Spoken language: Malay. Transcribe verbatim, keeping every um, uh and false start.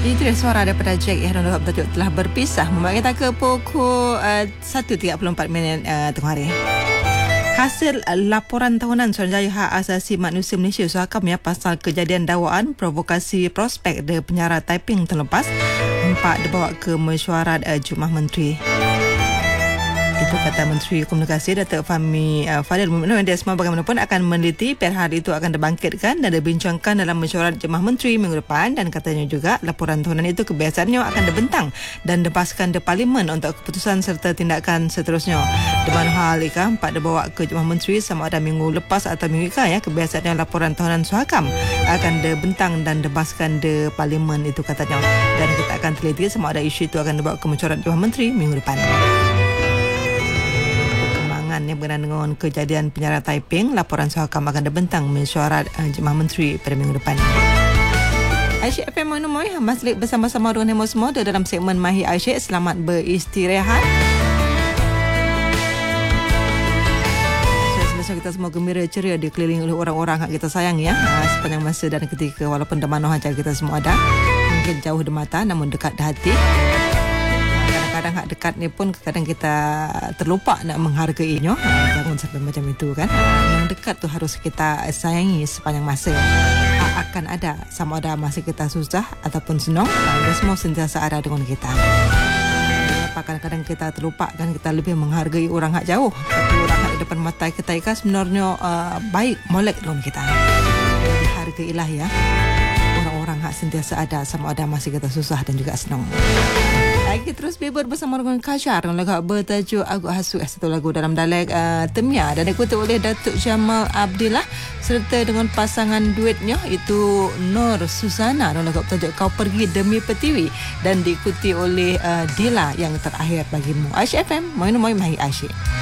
Itu dia suara daripada Jack yang dalam tajuk telah berpisah. Membawa kita ke pukul uh, satu tiga puluh empat minit uh, tengah hari. Hasil uh, laporan tahunan Suruhanjaya Hak Asasi Manusia Malaysia Suhakam ya pasal kejadian dakwaan provokasi prospek de penjara Taiping terlepas empat dibawa ke mesyuarat uh, Jumlah Menteri. Itu kata Menteri Komunikasi Datuk Fahmi uh, Fadil Mu'min. Dia semua bagaimanapun akan meneliti perhal itu akan dibangkitkan dan dibincangkan dalam mesyuarat Jemaah Menteri minggu depan, dan katanya juga laporan tahunan itu kebiasaannya akan dibentang dan dipaskan di Parlimen untuk keputusan serta tindakan seterusnya. Di mana hal ikan empat dibawa ke Jemaah Menteri sama ada minggu lepas atau minggu ikan ya, kebiasaannya laporan tahunan Suhakam akan dibentang dan dibahaskan di Parlimen itu katanya, dan kita akan teliti sama ada isu itu akan dibawa ke mesyuarat Jemaah Menteri minggu depan. Yang berkenaan dengan kejadian penjara Taiping, laporan Suhakam akan dibentang mesyuarat uh, Jemaah Menteri pada minggu depan. Aisyik F M Monomoy masih bersama-sama dengan Hemo semua dalam segmen Mahir Aisyik. Selamat beristirahat. Sebenarnya kita semua gembira ceria dikelilingi oleh orang-orang yang kita sayang ya, uh, sepanjang masa dan ketika, walaupun di mana saja kita semua ada, mungkin jauh di mata namun dekat di hati. Kadang hak dekat ni pun kadang kita terlupa nak menghargainya. Jangan sampai macam itu kan. Yang dekat tu harus kita sayangi sepanjang masa. Hak akan ada sama ada masa kita susah ataupun senang, dia semua sentiasa ada dengan kita. Kadang-kadang kita terlupa kan, kita lebih menghargai orang hak jauh, tapi orang hak di depan mata kita kan sebenarnya uh, baik molek dengan kita. Hargailah ya orang-orang hak sentiasa ada sama ada masa kita susah dan juga senang. Kita terus bebas bersama dengan Kasyar dengan lagu bertajuk Aku Hasuk, satu lagu dalam dialek uh, Temia, dan diikuti oleh Datuk Jamal Abdillah serta dengan pasangan duetnya itu Nur Susana dengan lagu bertajuk Kau Pergi Demi Pertiwi, dan diikuti oleh uh, Dila yang terakhir bagimu. Aisyik F M, main-main Mahir Aisyik.